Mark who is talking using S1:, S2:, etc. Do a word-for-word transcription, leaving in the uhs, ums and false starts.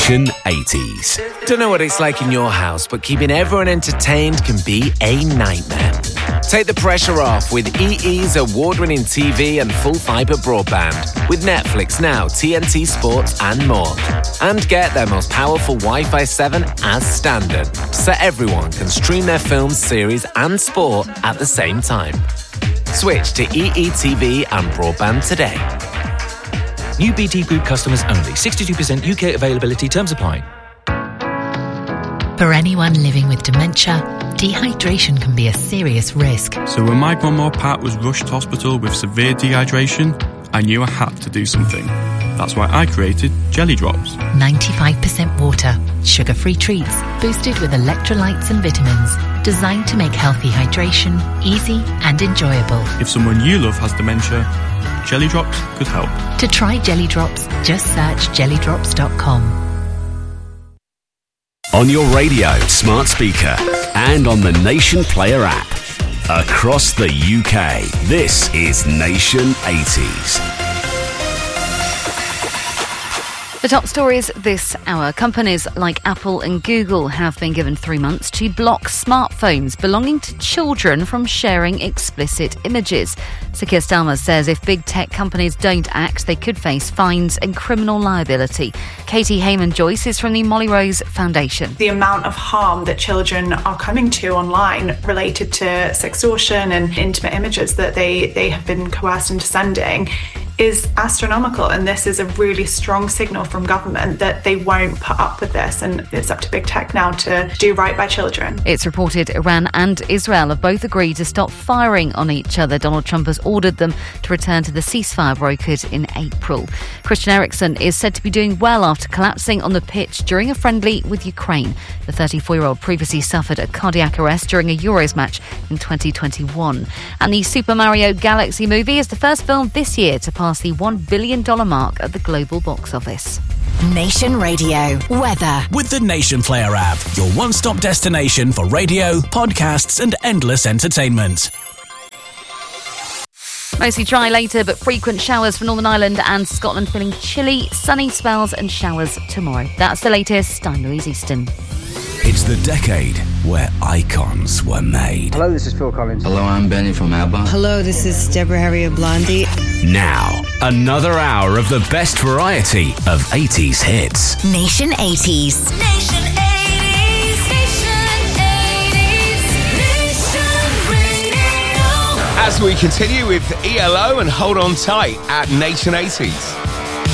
S1: Nation eighties.
S2: Don't know what it's like in your house, but keeping everyone entertained can be a nightmare. Take the pressure off with E E's award-winning T V and full fibre broadband with Netflix Now, T N T Sports and more. And get their most powerful Wi-Fi seven as standard, so everyone can stream their films, series and sport at the same time. Switch to E E T V and broadband today.
S3: New B T Group customers only. sixty-two percent U K availability. Terms apply.
S4: For anyone living with dementia, dehydration can be a serious risk.
S5: So when my grandma Pat was rushed to hospital with severe dehydration, I knew I had to do something. That's why I created Jelly Drops.
S4: ninety-five percent water, sugar-free treats, boosted with electrolytes and vitamins, designed to make healthy hydration easy and enjoyable.
S5: If someone you love has dementia, Jelly Drops could help.
S4: To try Jelly Drops, just search jelly drops dot com.
S1: On your radio, smart speaker, and on the Nation Player app. Across the U K, this is Nation eighties.
S6: The top stories this hour. Companies like Apple and Google have been given three months to block smartphones belonging to children from sharing explicit images. Sir Keir Starmer says if big tech companies don't act, they could face fines and criminal liability. Katie Hayman-Joyce is from the Molly Rose Foundation.
S7: The amount of harm that children are coming to online related to sextortion and intimate images that they, they have been coerced into sending is astronomical, and this is a really strong signal from government that they won't put up with this, and it's up to big tech now to do right by children.
S6: It's reported Iran and Israel have both agreed to stop firing on each other. Donald Trump has ordered them to return to the ceasefire brokered in April. Christian Eriksen is said to be doing well after collapsing on the pitch during a friendly with Ukraine. The thirty-four-year-old previously suffered a cardiac arrest during a Euros match in twenty twenty-one. And the Super Mario Galaxy movie is the first film this year to pass the one billion dollars mark at the global box office.
S8: Nation Radio weather
S9: with the Nation Player app, your one-stop destination for radio, podcasts and endless entertainment.
S6: Mostly dry later, but frequent showers for Northern Ireland and Scotland, feeling chilly, sunny spells and showers tomorrow. That's the latest. I'm Louise Easton.
S1: It's the decade where icons were made.
S10: Hello, this is Phil Collins.
S11: Hello, I'm Benny from ABBA.
S12: Hello, this is Deborah Harry of Blondie.
S1: Now, another hour of the best variety of eighties hits.
S8: Nation eighties.
S13: Nation eighties. Nation eighties. Nation Radio.
S14: As we continue with E L O and Hold On Tight at Nation eighties.